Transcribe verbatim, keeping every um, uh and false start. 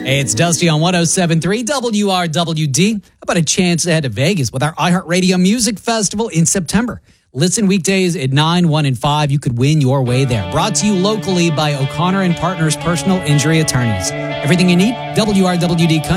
Hey, it's Dusty on one oh seven point three W R W D. How about a chance to head to Vegas with our iHeartRadio Music Festival in September? Listen weekdays at nine, one, and five. You could win your way there. Brought to you locally by O'Connor and Partners Personal Injury Attorneys. Everything you need, W R W D Country.